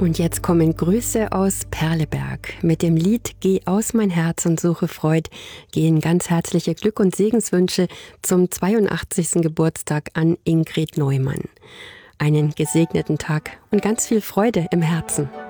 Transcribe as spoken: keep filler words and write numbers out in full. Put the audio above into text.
Und jetzt kommen Grüße aus Perleberg. Mit dem Lied Geh aus mein Herz und suche Freud gehen ganz herzliche Glück- und Segenswünsche zum zweiundachtzigsten Geburtstag an Ingrid Neumann. Einen gesegneten Tag und ganz viel Freude im Herzen.